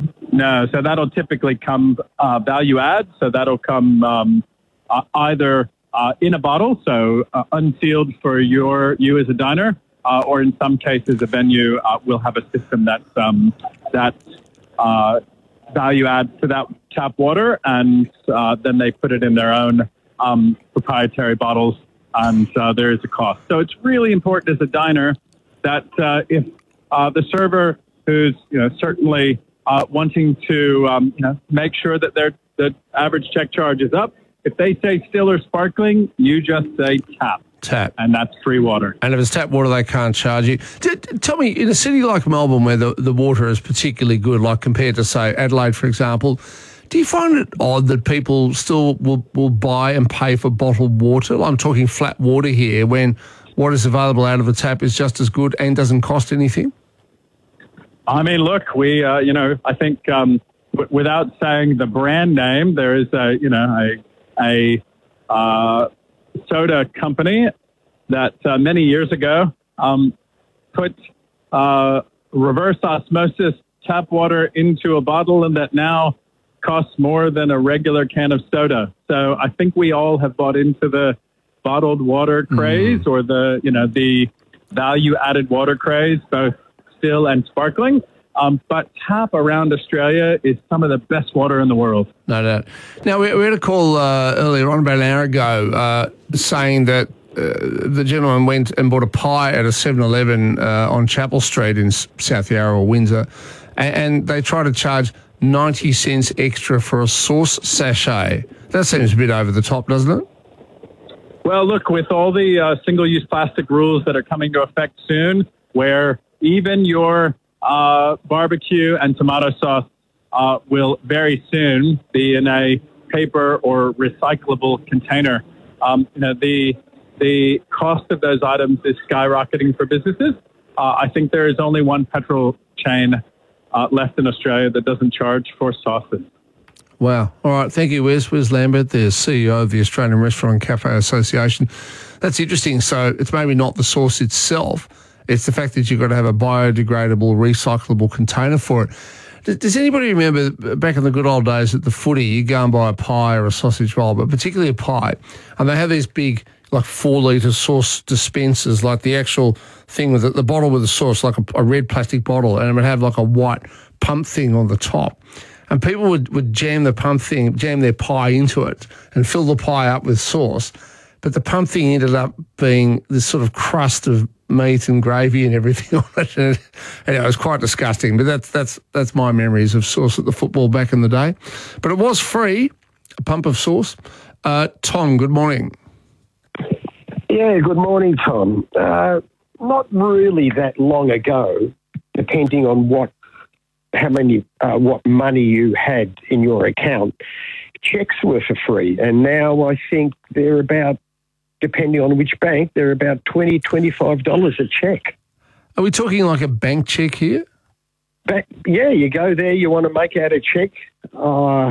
No, so that'll typically come uh, value add. So that'll come um, uh, either uh, in a bottle, so uh, unsealed for your you as a diner, uh, or in some cases a venue uh, will have a system that's um, that uh, value adds to that tap water, and uh, then they put it in their own um, proprietary bottles, and uh, there is a cost. So it's really important as a diner that uh, if uh, the server, who's you know certainly uh, wanting to um, you know make sure that their the average check charge is up, if they say still or sparkling, you just say tap. Tap. And that's free water. And if it's tap water, they can't charge you. T- t- tell me, in a city like Melbourne where the, the water is particularly good, like compared to, say, Adelaide, for example, do you find it odd that people still will, will buy and pay for bottled water? I'm talking flat water here, when what is available out of a tap is just as good and doesn't cost anything? I mean, look, we, uh, you know, I think um, w- without saying the brand name, there is a, you know, a, a, uh, soda company that uh, many years ago um, put uh, reverse osmosis tap water into a bottle, and that now costs more than a regular can of soda. So I think we all have bought into the bottled water craze, mm. or the you know the value added water craze, both still and sparkling. Um, but tap around Australia is some of the best water in the world. No doubt. Now, we, we had a call uh, earlier on, about an hour ago, uh, saying that uh, the gentleman went and bought a pie at a seven eleven uh, on Chapel Street in South Yarra or Windsor, and, and they tried to charge ninety cents extra for a sauce sachet. That seems a bit over the top, doesn't it? Well, look, with all the uh, single-use plastic rules that are coming to effect soon, where even your Uh, barbecue and tomato sauce uh, will very soon be in a paper or recyclable container. Um, you know, the the cost of those items is skyrocketing for businesses. Uh, I think there is only one petrol chain uh, left in Australia that doesn't charge for sauces. Wow. All right. Thank you, Wes. Wes Lambert, the C E O of the Australian Restaurant and Cafe Association. That's interesting. So it's maybe not the sauce itself. It's the fact that you've got to have a biodegradable, recyclable container for it. Does, does anybody remember back in the good old days at the footy, you go and buy a pie or a sausage roll, but particularly a pie, and they have these big, like four-litre sauce dispensers, like the actual thing with it, the bottle with the sauce, like a, a red plastic bottle, and it would have like a white pump thing on the top. And people would, would jam the pump thing, jam their pie into it and fill the pie up with sauce. But the pump thing ended up being this sort of crust of meat and gravy and everything on it. And anyway, it was quite disgusting. But that's that's that's my memories of sauce at the football back in the day. But it was free, a pump of sauce. Uh, Tom, good morning. Yeah, good morning, Tom. Uh, not really that long ago, depending on what, how many, uh, what money you had in your account, checks were for free. And now I think they're about depending on which bank, they're about twenty dollars, twenty-five dollars a cheque. Are we talking like a bank cheque here? But, yeah, you go there, you want to make out a cheque. Uh,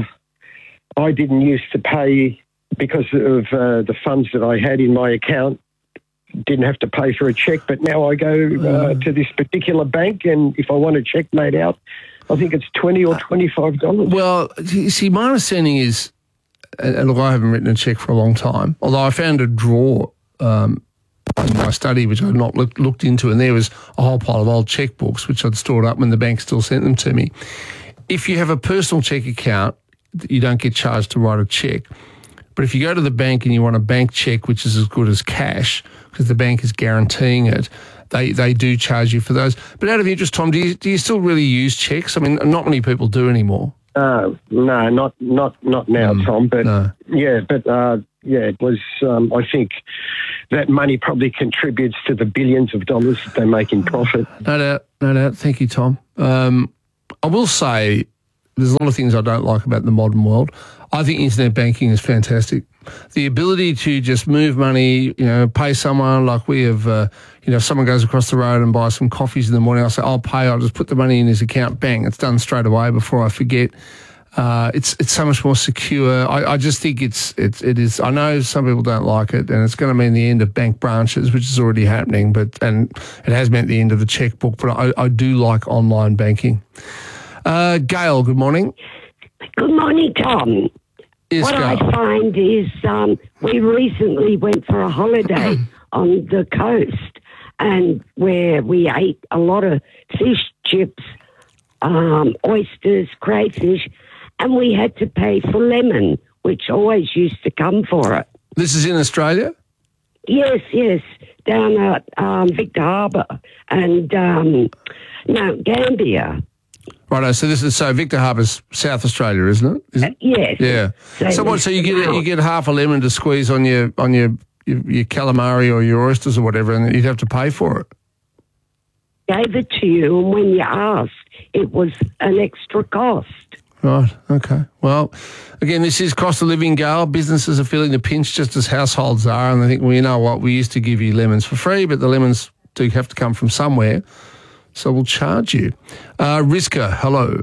I didn't used to pay because of uh, the funds that I had in my account. Didn't have to pay for a cheque, but now I go uh, to this particular bank, and if I want a cheque made out, I think it's twenty or twenty-five dollars. Well, you see, my understanding is, and look, I haven't written a cheque for a long time, although I found a drawer um, in my study which I'd not looked, looked into, and there was a whole pile of old chequebooks which I'd stored up when the bank still sent them to me. If you have a personal cheque account, you don't get charged to write a cheque. But if you go to the bank and you want a bank cheque, which is as good as cash, because the bank is guaranteeing it, they they do charge you for those. But out of interest, Tom, do you do you still really use cheques? I mean, not many people do anymore. Uh, no, not not not now, mm, Tom. But no. yeah, but uh, yeah, it was. Um, I think that money probably contributes to the billions of dollars that they make in profit. No doubt, no doubt. Thank you, Tom. Um, I will say there's a lot of things I don't like about the modern world. I think internet banking is fantastic. The ability to just move money, you know, pay someone like we have, uh, you know, if someone goes across the road and buys some coffees in the morning, I'll say, I'll pay, I'll just put the money in his account, bang, it's done straight away before I forget. Uh, it's it's so much more secure. I, I just think it's, it's, it is, I know some people don't like it, and it's going to mean the end of bank branches, which is already happening, but, and it has meant the end of the checkbook, but I, I do like online banking. Uh, Gail, good morning. Good morning, Tom. Yes, what Gail. I find is um, we recently went for a holiday on the coast, and where we ate a lot of fish chips, um, oysters, crayfish, and we had to pay for lemon, which always used to come for it. This is in Australia? Yes, yes, down at um, Victor Harbour and um, no, Gambia. Righto, so this is so Victor Harbour's South Australia, isn't it? Is it? Uh, yes. Yeah. So, So what? So you get you get half a lemon to squeeze on your on your your, your calamari or your oysters or whatever, and you'd have to pay for it. Gave it to you, and when you asked, it was an extra cost. Right. Okay. Well, again, this is cost of living, Gail. Businesses are feeling the pinch just as households are, and they think, well, you know what? We used to give you lemons for free, but the lemons do have to come from somewhere. So we'll charge you. Uh, Rizka, hello.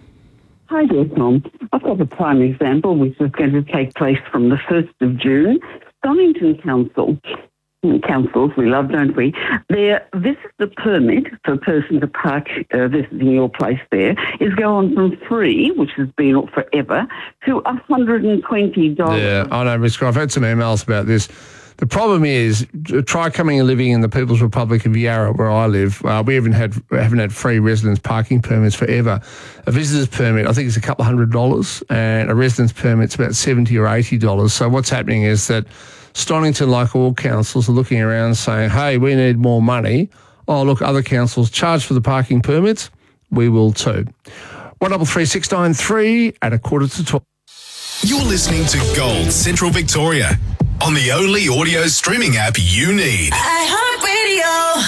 Hi there, Tom. I've got a prime example which is going to take place from the first of June. Donington Council, councils we love, don't we? Their visitor permit for a person to park uh, visiting your place there is going from free, which has been forever, to one hundred twenty dollars. Yeah, I know, Rizka. I've had some emails about this. The problem is, try coming and living in the People's Republic of Yarra, where I live. Uh, we haven't had haven't had free residence parking permits forever. A visitor's permit, I think, is a couple of hundred dollars, and a residence permit's about seventy or eighty dollars. So what's happening is that Stonington, like all councils, are looking around saying, "Hey, we need more money." Oh, look, other councils charge for the parking permits. We will too. One double three six nine three at a quarter to twelve. You're listening to Gold Central Victoria on the only audio streaming app you need. iHeartRadio.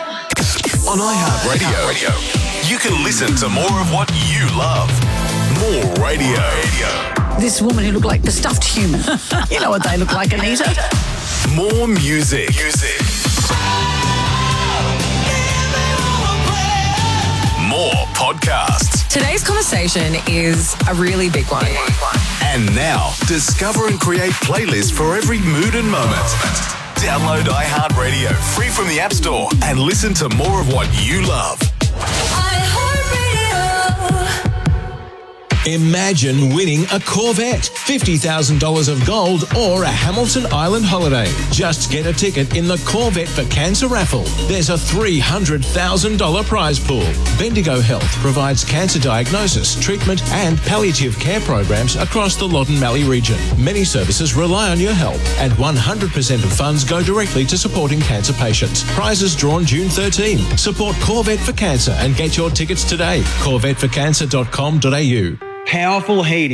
On iHeartRadio, you can listen to more of what you love. More radio. This woman who looked like the stuffed human. You know what they look like, Anita. More music. Music. More podcasts. Today's conversation is a really big one. And now, discover and create playlists for every mood and moment. Download iHeartRadio free from the App Store and listen to more of what you love. Imagine winning a Corvette, fifty thousand dollars of gold, or a Hamilton Island holiday. Just get a ticket in the Corvette for Cancer raffle. There's a three hundred thousand dollars prize pool. Bendigo Health provides cancer diagnosis, treatment, and palliative care programs across the Loddon Mallee region. Many services rely on your help, and one hundred percent of funds go directly to supporting cancer patients. Prizes drawn June thirteenth. Support Corvette for Cancer and get your tickets today. corvette for cancer dot com dot a u. Powerful heating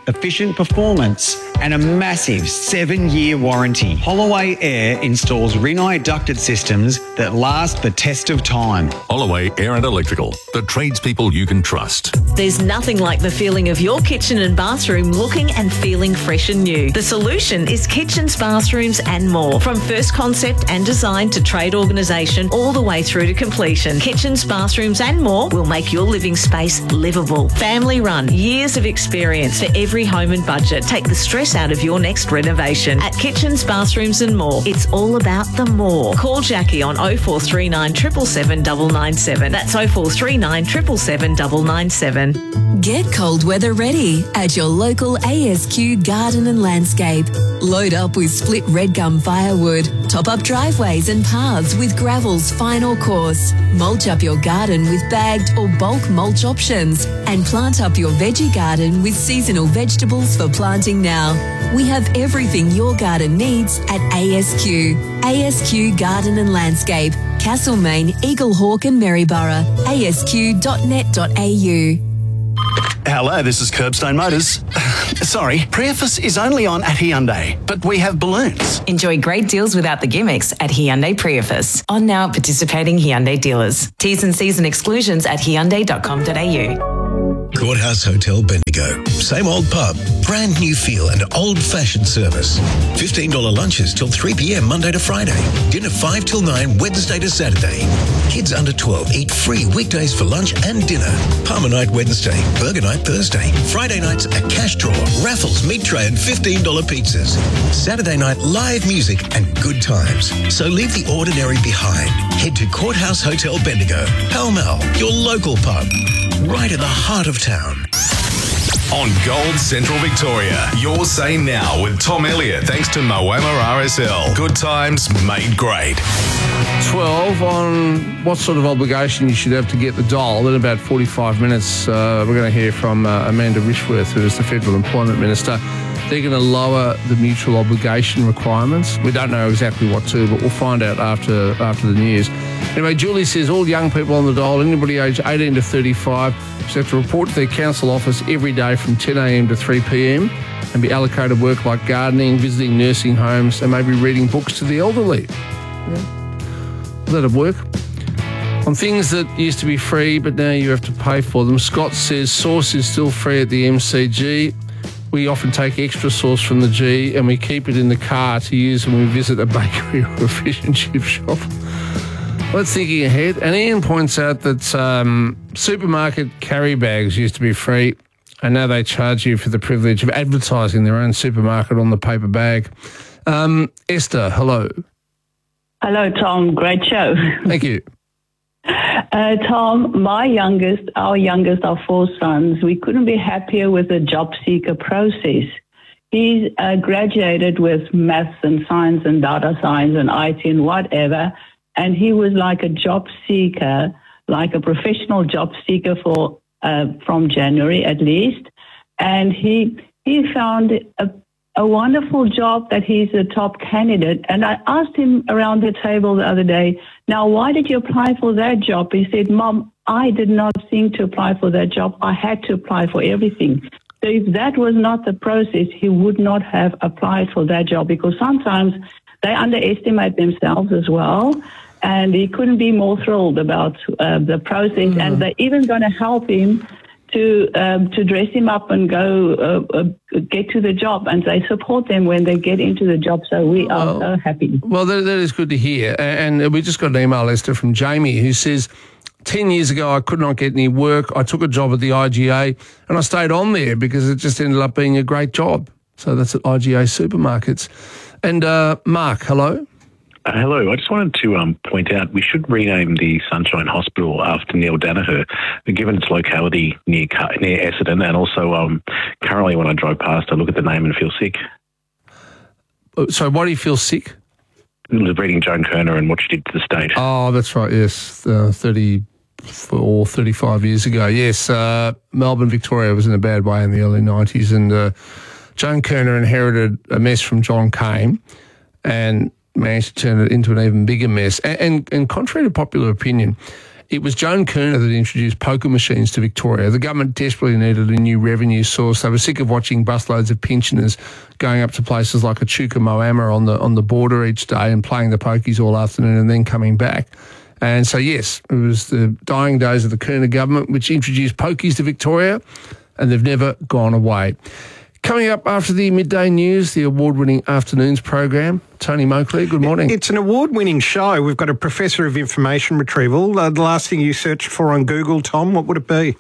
efficient performance, and a massive seven-year warranty. Holloway Air installs Rinnai ducted systems that last the test of time. Holloway Air and Electrical, the tradespeople you can trust. There's nothing like the feeling of your kitchen and bathroom looking and feeling fresh and new. The solution is kitchens, bathrooms and more. From first concept and design to trade organisation all the way through to completion. Kitchens, bathrooms and more will make your living space livable. Family run, years of experience for every home and budget. Take the stress out of your next renovation. At Kitchens, Bathrooms and More, it's all about the more. Call Jackie on oh four three nine, seven seven seven, nine nine seven. That's oh four three nine, seven seven seven, nine nine seven. Get cold weather ready at your local A S Q Garden and Landscape. Load up with split red gum firewood. Top up driveways and paths with Gravel's final course. Mulch up your garden with bagged or bulk mulch options. And plant up your veggie garden with seasonal vegetables for planting now. We have everything your garden needs at A S Q. A S Q Garden and Landscape. Castlemaine, Eaglehawk and Maryborough. A S Q dot net dot A U. Hello, this is Curbstone Motors. Sorry, Priefus is only on at Hyundai, but we have balloons. Enjoy great deals without the gimmicks at Hyundai Priefus. On now at participating Hyundai dealers. T's and C's and exclusions at hyundai dot com dot A U. Courthouse Hotel Bendigo. Same old pub, brand new feel and old-fashioned service. fifteen dollars lunches till three p.m. Monday to Friday. Dinner five till nine Wednesday to Saturday. Kids under twelve eat free weekdays for lunch and dinner. Palmer night Wednesday, burger night Thursday. Friday nights a cash draw, raffles, meat tray and fifteen dollars pizzas. Saturday night live music and good times. So leave the ordinary behind. Head to Courthouse Hotel Bendigo. Pall Mall, your local pub. Right in the heart of town. On Gold Central Victoria, your say now with Tom Elliott, thanks to Moama R S L. Good times made great. twelve on what sort of obligation you should have to get the dole. In about forty-five minutes, uh, we're going to hear from uh, Amanda Rishworth, who is the Federal Employment Minister. They're going to lower the mutual obligation requirements. We don't know exactly what to, but we'll find out after after the news. Anyway, Julie says all young people on the dole, anybody aged eighteen to thirty-five, should have to report to their council office every day from ten a.m. to three p.m. and be allocated work like gardening, visiting nursing homes, and maybe reading books to the elderly. Yeah. That'll work. On things that used to be free, but now you have to pay for them, Scott says sauce is still free at the M C G. We often take extra sauce from the G and we keep it in the car to use when we visit a bakery or a fish and chip shop. Let's thinking ahead. And Ian points out that um, supermarket carry bags used to be free and now they charge you for the privilege of advertising their own supermarket on the paper bag. Um, Esther, hello. Hello, Tom. Great show. Thank you. Uh, Tom, my youngest, our youngest, our four sons, we couldn't be happier with the job seeker process. He uh, graduated with maths and science and data science and I T and whatever, and he was like a job seeker, like a professional job seeker for uh, from January at least, and he he found a a wonderful job that he's a top candidate. And I asked him around the table the other day, now, why did you apply for that job? He said, Mom, I did not think to apply for that job. I had to apply for everything. So if that was not the process, he would not have applied for that job, because sometimes they underestimate themselves as well. And he couldn't be more thrilled about uh, the process. Mm-hmm. And they're even going to help him to um, to dress him up and go uh, uh, get to the job, and they support them when they get into the job. So we are well, so happy. Well, that, that is good to hear. And we just got an email, Esther, from Jamie, who says, ten years ago I could not get any work. I took a job at the I G A and I stayed on there because it just ended up being a great job. So that's at I G A Supermarkets. And uh, Mark, hello. Uh, hello. I just wanted to um, point out we should rename the Sunshine Hospital after Neil Danaher, given its locality near near Essendon, and also um, currently when I drive past, I look at the name and feel sick. So why do you feel sick? Reading Joan Kerner and what she did to the state. Oh, that's right, yes, uh, thirty or thirty-five years ago. Yes, uh, Melbourne, Victoria was in a bad way in the early nineties, and uh, Joan Kerner inherited a mess from John Cain and managed to turn it into an even bigger mess. And, and, and contrary to popular opinion, It was Joan Kerner that introduced poker machines to Victoria. The government desperately needed a new revenue source. They were sick of watching busloads of pensioners going up to places like Echuca Moama on the on the border each day and playing the pokies all afternoon and then coming back. And so, yes, it was the dying days of the Kerner government which introduced pokies to Victoria, and they've never gone away. Coming up after the midday news, the award-winning afternoons program, Tony Moakley, good morning. It's an award-winning show. We've got a professor of information retrieval. Uh, the last thing you searched for on Google, Tom, what would it be?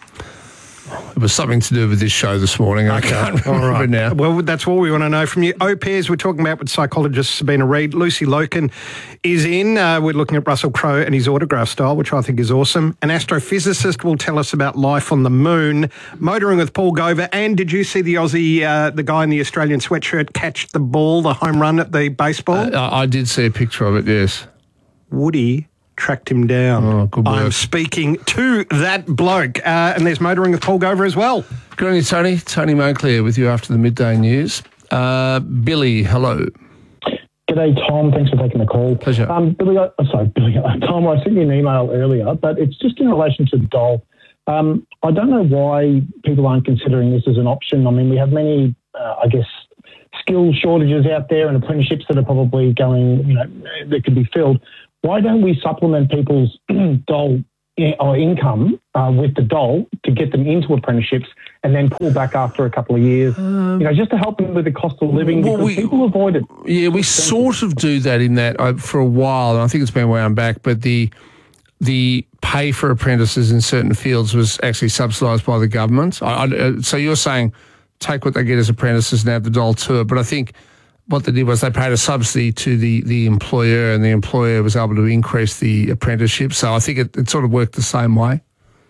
It was something to do with this show this morning. I Okay. can't remember All right. now. Well, that's all we want to know from you. Au pairs, we're talking about with psychologist Sabina Reid. Lucy Loken is in. Uh, we're looking at Russell Crowe and his autograph style, which I think is awesome. An astrophysicist will tell us about life on the moon. Motoring with Paul Gover. And did you see the Aussie, uh, the guy in the Australian sweatshirt, catch the ball, the home run at the baseball? Uh, I did see a picture of it, yes. Woody tracked him down. Oh, good work. I'm speaking to that bloke. Uh, and there's Motoring with Paul Gover as well. Good on you, Tony. Tony Moakley with you after the midday news. Uh, Billy, hello. G'day, Tom. Thanks for taking the call. Pleasure. Um, Billy, I, oh, sorry, Billy. Tom, I sent you an email earlier, but it's just in relation to the dole. Um, I don't know why people aren't considering this as an option. I mean, we have many, uh, I guess, skill shortages out there and apprenticeships that are probably going, you know, that could be filled. Why don't we supplement people's dole or income uh, with the dole to get them into apprenticeships and then pull back after a couple of years, um, you know, just to help them with the cost of living, well, because we, people avoid it. Yeah, we sort of do that in that uh, for a while, and I think it's been wound back, but the the pay for apprentices in certain fields was actually subsidised by the government. I, I, uh, so you're saying take what they get as apprentices and add the dole to it, but I think what they did was they paid a subsidy to the, the employer, and the employer was able to increase the apprenticeship. So I think it, it sort of worked the same way.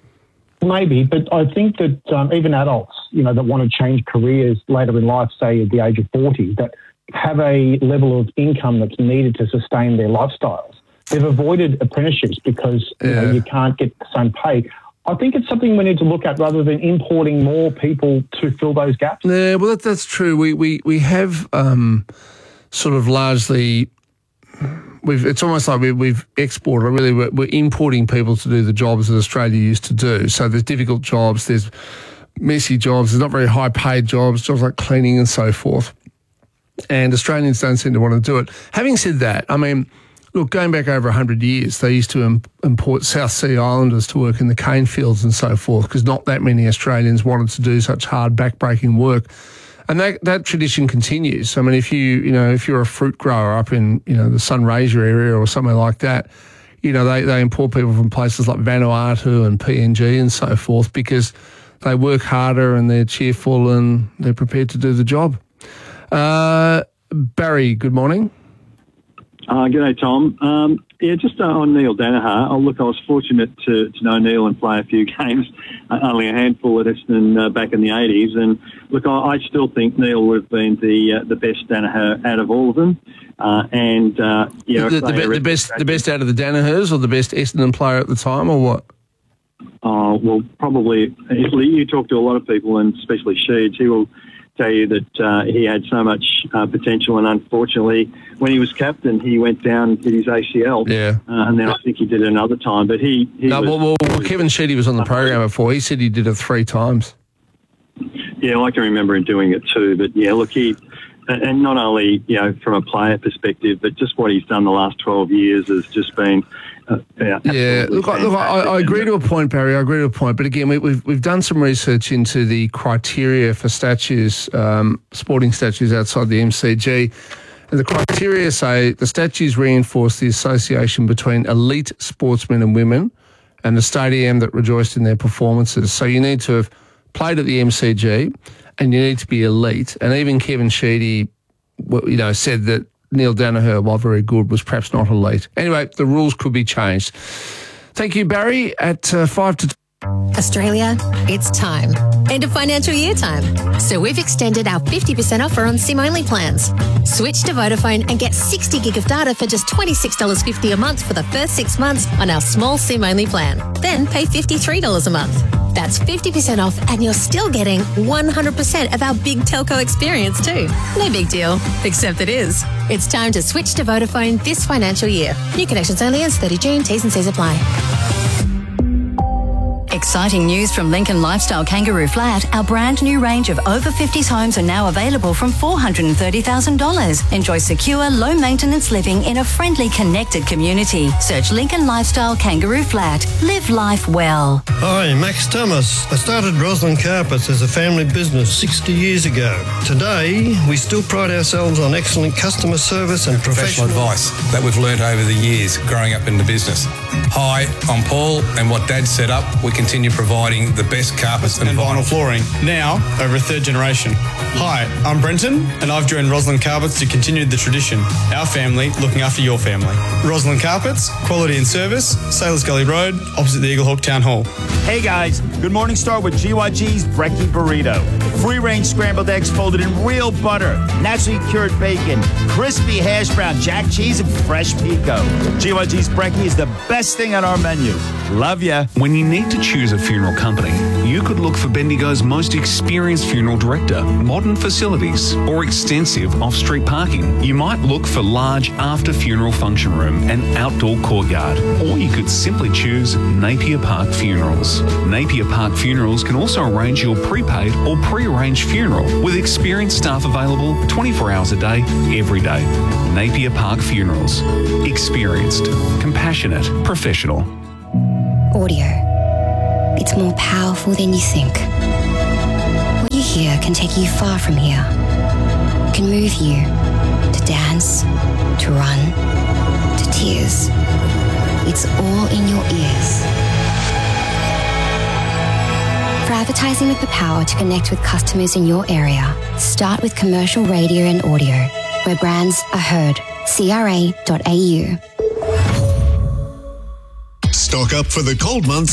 Maybe, but I think that um, even adults, you know, that want to change careers later in life, say at the age of forty, that have a level of income that's needed to sustain their lifestyles, they've avoided apprenticeships because you, Yeah. know, you can't get the same pay. I think it's something we need to look at rather than importing more people to fill those gaps. Yeah, well, that, that's true. We we we have um, sort of largely. We've, it's almost like we, we've exported, really, we're, we're importing people to do the jobs that Australia used to do. So there's difficult jobs, there's messy jobs, there's not very high paid jobs, jobs like cleaning and so forth. And Australians don't seem to want to do it. Having said that, I mean, look, going back over one hundred years, they used to im- import South Sea Islanders to work in the cane fields and so forth because not that many Australians wanted to do such hard back-breaking work. And that, that tradition continues. I mean, if you, you know, if you're a fruit grower up in, you know, the Sunraysia area or somewhere like that, you know, they, they import people from places like Vanuatu and P N G and so forth because they work harder and they're cheerful and they're prepared to do the job. Uh, Barry, good morning. Uh, g'day, Tom. Um, yeah, just uh, on Neil Danaher. Oh, look, I was fortunate to, to know Neil and play a few games, uh, only a handful at Essendon uh, back in the eighties. And look, I, I still think Neil would have been the uh, the best Danaher out of all of them. Uh, and uh, yeah, the, the, be- the best, the best out of the Danahers, or the best Essendon player at the time, or what? Oh, well, probably. If you talk to a lot of people, and especially Sheeds, he will tell you that uh, he had so much uh, potential, and unfortunately, when he was captain, he went down with his A C L. Yeah. Uh, and then I think he did it another time. But he, he no, was, well, well, Kevin Sheedy was on the program before. He said he did it three times. Yeah, I can remember him doing it too. But yeah, look, he, and not only, you know, from a player perspective, but just what he's done the last twelve years has just been. Uh, yeah, Yeah, look, I, look, I, I agree to a point, Barry. I agree to a point. But again, we, we've we've done some research into the criteria for statues, um, sporting statues outside the M C G, and the criteria say the statues reinforce the association between elite sportsmen and women, and the stadium that rejoiced in their performances. So you need to have played at the M C G, and you need to be elite. And even Kevin Sheedy, you know, said that Neil Danaher, while very good, was perhaps not elite. Anyway, the rules could be changed. Thank you, Barry. At uh, five to. T- Australia, it's time. End of financial year time. So we've extended our fifty percent offer on SIM-only plans. Switch to Vodafone and get sixty gig of data for just twenty-six dollars fifty a month for the first six months on our small SIM-only plan. Then pay fifty-three dollars a month. That's fifty percent off, and you're still getting one hundred percent of our big telco experience too. No big deal, except it is. It's time to switch to Vodafone this financial year. New connections only ends thirty June. T's and C's apply. Exciting news from Lincoln Lifestyle Kangaroo Flat. Our brand new range of over fifties homes are now available from four hundred thirty thousand dollars. Enjoy secure, low maintenance living in a friendly, connected community. Search Lincoln Lifestyle Kangaroo Flat. Live life well. Hi, Max Thomas. I started Roslyn Carpets as a family business sixty years ago. Today, we still pride ourselves on excellent customer service and professional, professional advice that we've learnt over the years growing up in the business. Hi, I'm Paul, and what Dad set up, we continue providing the best carpets and, and vinyl. vinyl flooring, now over a third generation. Hi, I'm Brenton, and I've joined Roslyn Carpets to continue the tradition. Our family looking after your family. Roslyn Carpets, quality and service, Sailors Gully Road, opposite the Eaglehawk Town Hall. Hey guys, good morning. Start with G Y G's Brekkie Burrito. Free-range scrambled eggs folded in real butter, naturally cured bacon, crispy hash brown, jack cheese, and fresh pico. G Y G's Brekkie is the best thing on our menu. Love ya. When you need to choose a funeral company, you could look for Bendigo's most experienced funeral director, modern facilities, or extensive off-street parking. You might look for large after-funeral function room and outdoor courtyard, or you could simply choose Napier Park Funerals. Napier Park Funerals can also arrange your prepaid or pre-arranged funeral with experienced staff available twenty-four hours a day, every day. Napier Park Funerals. Experienced, compassionate, professional. Audio. It's more powerful than you think. What you hear can take you far from here. It can move you to dance, to run, to tears. It's all in your ears. For advertising with the power to connect with customers in your area, start with commercial radio and audio, where brands are heard. C R A dot A U. Stock up for the cold months